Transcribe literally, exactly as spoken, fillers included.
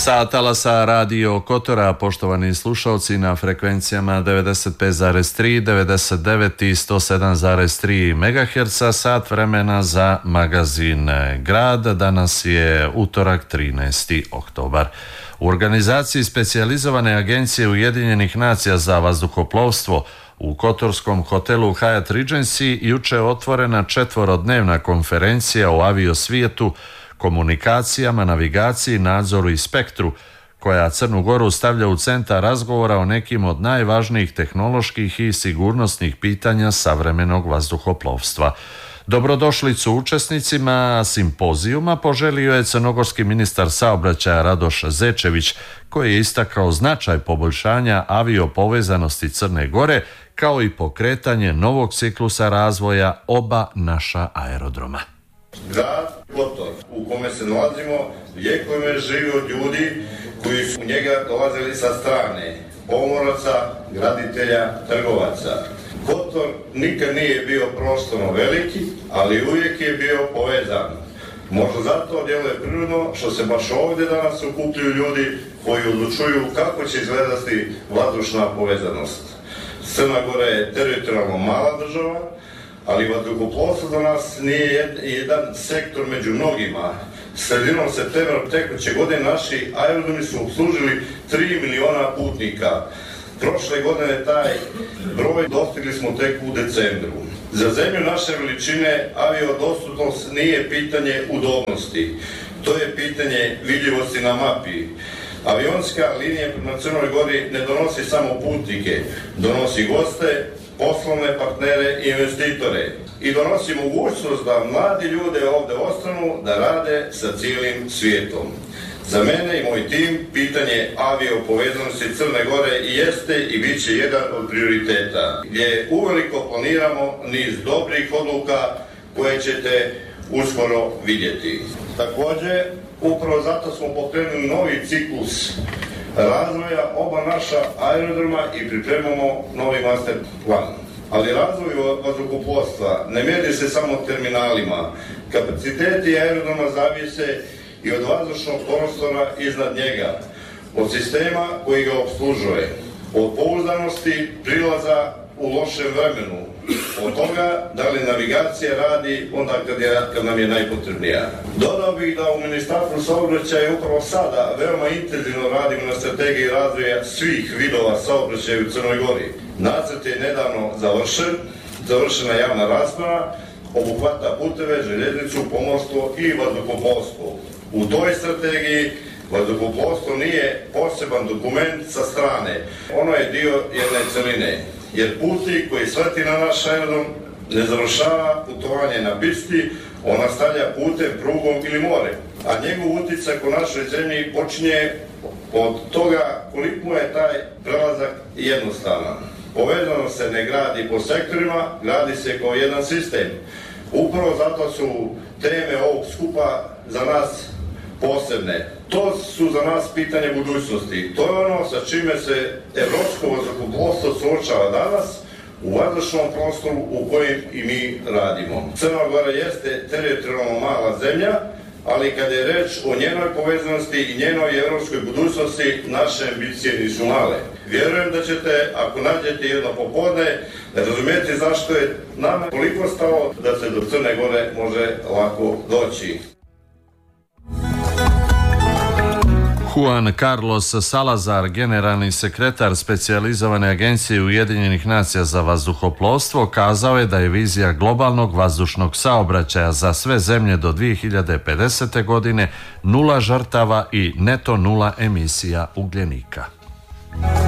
Sa talasa Radio Kotora, poštovani slušalci, na frekvencijama devedeset pet zarez tri, devedeset devet i sto sedam zarez tri megaherca, sat vremena za magazin Grad. Danas je utorak, trinaesti oktobar. U organizaciji specijalizovane agencije Ujedinjenih nacija za vazduhoplovstvo u kotorskom hotelu Hyatt Regency juče je otvorena četvorodnevna konferencija o aviosvijetu, komunikacijama, navigaciji, nadzoru i spektru, koja Crnu Goru stavlja u centar razgovora o nekim od najvažnijih tehnoloških i sigurnosnih pitanja savremenog vazduhoplovstva. Dobrodošlicu učesnicima simpozijuma poželio je crnogorski ministar saobraćaja Radoš Zečević, koji je istakao značaj poboljšanja aviopovezanosti Crne Gore, kao i pokretanje novog ciklusa razvoja oba naša aerodroma. Grad Kotor u kome se nalazimo vjekovima živi od ljudi koji su u njega dolazili sa strane, pomoraca, graditelja, trgovaca. Kotor nikad nije bio prostorno veliki, ali uvijek je bio povezan. Možda zato djeluje prirodno što se baš ovdje danas okupljaju ljudi koji odlučuju kako će izgledati vazdušna povezanost. Crna Gora je teritorijalno mala država, ali vazduhoplovstvo za nas nije jedan sektor među mnogima. Sredinom septembra tekuće godine naši aerodromi su obslužili tri miliona putnika. Prošle godine taj broj dostigli smo tek u decembru. Za zemlju naše veličine aviodostupnost nije pitanje udobnosti. To je pitanje vidljivosti na mapi. Avionska linija prema Crnoj Gori ne donosi samo putnike, donosi goste, poslovne partnere i investitore i donosi mogućnost da mladi ljude ovdje ostanu da rade sa cijelim svijetom. Za mene i moj tim pitanje aviopovezanosti Crne Gore jeste i bit će jedan od prioriteta, gdje uveliko planiramo niz dobrih odluka koje ćete uskoro vidjeti. Također, upravo zato smo pokrenuli novi ciklus razvoja oba naša aerodroma i pripremamo novi master plan. Ali razvoj vazduhoplovstva ne mjeri se samo terminalima. Kapaciteti aerodroma zavise i od vazdušnog prostora iznad njega, od sistema koji ga opslužuje, od pouzdanosti prilaza u lošem vremenu, od toga da li navigacija radi onda kad, je, kad nam je najpotrebnija. Dodao bih da u Ministarstvu saobraćaja upravo sada veoma intenzivno radimo na strategiji razvoja svih vidova saobraćaja u Crnoj Gori. Nacrt je nedavno završen, završena javna rasprava, obuhvata puteve, željeznicu, pomorstvo i vazduhoplovstvo. U toj strategiji vazduhoplovstvo nije poseban dokument sa strane, ono je dio jedne celine. Jer putnik koji sleti na naš aerodrom ne završava putovanje na pisti, on nastavlja putem, prugom ili more. A njegov utjecaj u našoj zemlji počinje od toga koliko je taj prelazak jednostavan. Povezano se ne gradi po sektorima, gradi se kao jedan sistem. Upravo zato su teme ovog skupa za nas posebne. To su za nas pitanje budućnosti. To je ono sa čime se evropsko vazduhoplovstvo suočava danas u vazdušnom prostoru u kojem i mi radimo. Crna Gora jeste teritorijalno mala zemlja, ali kada je reč o njenoj povezanosti i njenoj evropskoj budućnosti, naše ambicije nisu male. Vjerujem da ćete, ako nađete jedno popodne, razumijeti zašto je nama toliko stalo da se do Crne Gore može lako doći. Juan Carlos Salazar, generalni sekretar specijalizovane agencije Ujedinjenih nacija za vazduhoplovstvo, kazao je da je vizija globalnog vazdušnog saobraćaja za sve zemlje do dvije hiljade pedesete. godine nula žrtava i neto nula emisija ugljenika.